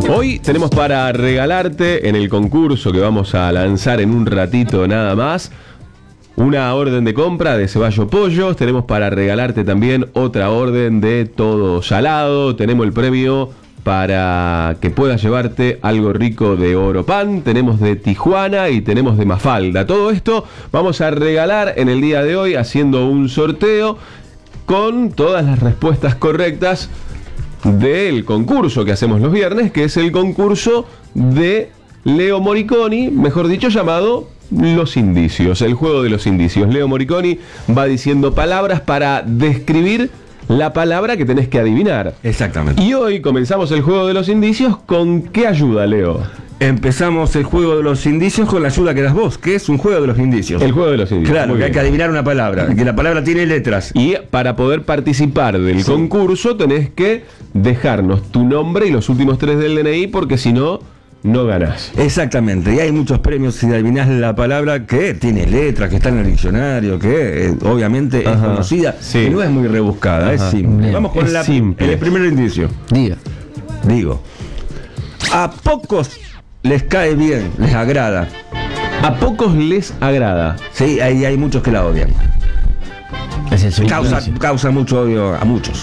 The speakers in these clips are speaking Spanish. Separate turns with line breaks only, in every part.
Hoy tenemos para regalarte en el concurso que vamos a lanzar en un ratito nada más una orden de compra de Ceballos Pollos. Tenemos para regalarte también otra orden de todo salado. Tenemos el premio para que puedas llevarte algo rico de Oro Pan. Tenemos de Tijuana y tenemos de Mafalda. Todo esto vamos a regalar en el día de hoy haciendo un sorteo con todas las respuestas correctas del concurso que hacemos los viernes, que es el concurso de Leo Moriconi, mejor dicho llamado Los Indicios, el juego de los indicios. Leo Moriconi va diciendo palabras para describir la palabra que tenés que adivinar.
Exactamente.
Y hoy comenzamos el juego de los indicios. ¿Con qué ayuda, Leo?
Empezamos el juego de los indicios con la ayuda que das vos, que es un juego de los indicios.
El juego de los indicios.
Claro, que hay que adivinar una palabra, que la palabra tiene letras.
Y para poder participar del concurso tenés que dejarnos tu nombre y los últimos 3 del DNI, porque si no, no ganás.
Exactamente, y hay muchos premios si adivinás la palabra que tiene letras, que está en el diccionario, que obviamente es conocida, y no es muy rebuscada, es simple.
Bien.
Vamos con
Es simple.
el primer indicio. Digo, a pocos les cae bien, les agrada.
A pocos les agrada.
Sí, hay muchos que la odian.
Es el segundo indicio.
Causa mucho odio a muchos.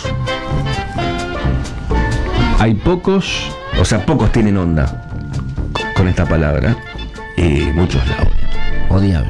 Hay pocos.
O sea, pocos tienen onda con esta palabra y muchos la odian.
Odiable.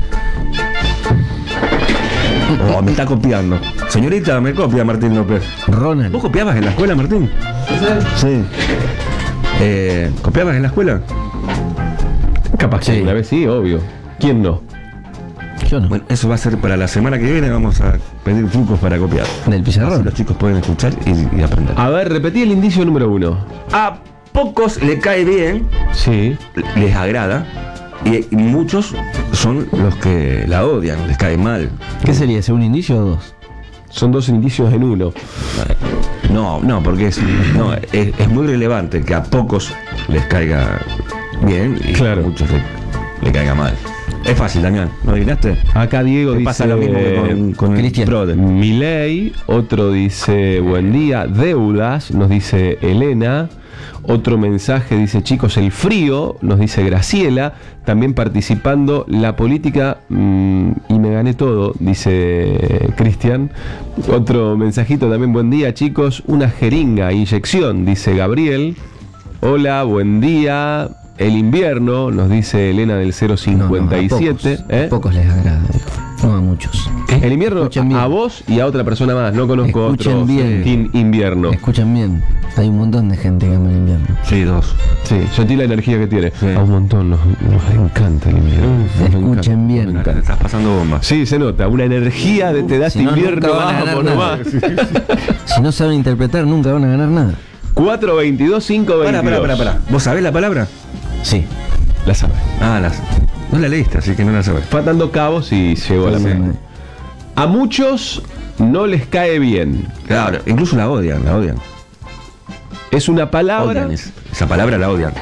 Oh, me está copiando. Señorita, me copia Martín López.
Ronald.
¿Vos copiabas en la escuela, Martín? Sí. ¿Copiabas en la escuela?
Capaz que
Sí.
una vez sí, obvio. ¿Quién no?
Yo no.
Bueno, eso va a ser para la semana que viene. Vamos a pedir trucos para copiar.
Del
Así
pizarrón.
los chicos pueden escuchar y aprender.
A ver, repetí el indicio número 1.
A pocos le cae bien,
Sí.
les agrada, y muchos son los que la odian, les cae mal.
¿Qué sería? ¿Un indicio o dos?
Son 2 indicios en uno.
No, porque es muy relevante que a pocos les caiga bien y
Claro.
a muchos le caiga mal. Es fácil, Damián. ¿No adivinaste?
Acá Diego
Te
dice
pasa lo mismo que con el
Cristian.
brother.
Milei, otro dice buen día, deudas, nos dice Elena. Otro mensaje dice chicos el frío, nos dice Graciela. También participando la política y me gané todo, dice Cristian. Otro mensajito también, buen día chicos, una jeringa, inyección, dice Gabriel. Hola, buen día. El invierno, nos dice Elena del 057.
A pocos les agrada. No a muchos.
El invierno
Escuchen bien.
a vos y a otra persona más. No conozco
Escuchen
otro
bien.
Team Invierno.
Escuchen bien. Hay un montón de gente que ama el invierno.
Sí, 2.
Sí, sentí la energía que tiene.
Sí.
A un montón, nos encanta el invierno. Nos
Escuchen
encanta,
bien.
nos encanta.
Estás pasando bombas.
Sí, se nota. Una energía de te das
Si no,
invierno,
nunca van a
vamos
ganar
nomás.
Si no saben interpretar, nunca van a ganar nada.
422, 522.
Pará. ¿Vos sabés la palabra?
Sí.
La sabes.
No la leíste, así que no la sabés.
Faltando cabos y llegó la mano. A muchos no les cae bien.
Claro, incluso la odian.
Es una palabra.
Odian esa palabra la odian.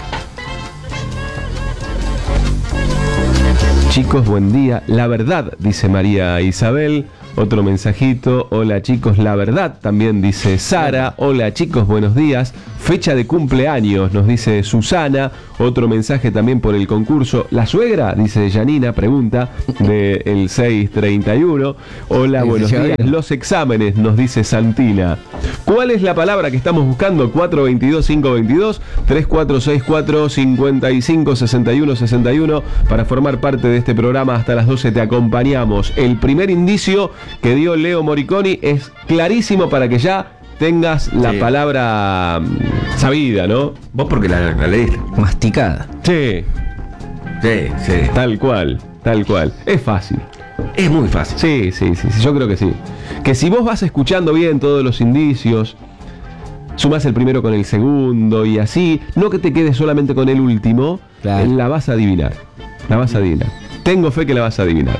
Chicos, buen día. La verdad, dice María Isabel. Otro mensajito. Hola chicos, la verdad, también dice Sara. Hola chicos, buenos días. Fecha de cumpleaños, nos dice Susana. Otro mensaje también por el concurso. La suegra, dice Janina, pregunta, del 631. Hola, buenos días. Los exámenes, nos dice Santina. ¿Cuál es la palabra que estamos buscando? 422, 522, 3464, 55, 61, 61. Para formar parte de este programa hasta las 12 te acompañamos. El primer indicio que dio Leo Moriconi es clarísimo para que ya tengas la palabra sabida, ¿no?
Vos porque la leíste.
Masticada.
Sí,
Sí.
tal cual. Es fácil.
Es muy fácil.
Sí, yo creo que sí. Que si vos vas escuchando bien todos los indicios, sumás el primero con el segundo y así, no que te quedes solamente con el último,
Claro.
la vas a adivinar. Tengo fe que la vas a adivinar.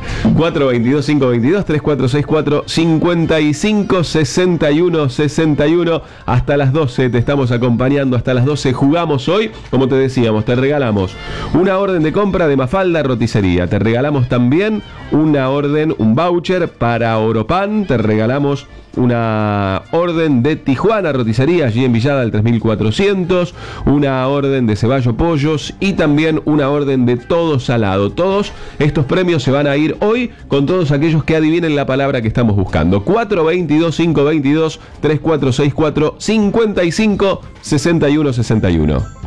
422-522-3464-55-61-61. Hasta las 12 te estamos acompañando. Hasta las 12 jugamos hoy. Como te decíamos, te regalamos una orden de compra de Mafalda Roticería. Te regalamos también una orden, un voucher para Oropan. Te regalamos una orden de Tijuana Roticería, allí en Villada del 3400, una orden de Ceballo Pollos y también una orden de Todo Salado. Todos estos premios se van a ir hoy con todos aquellos que adivinen la palabra que estamos buscando. 422-522-3464-55-61-61.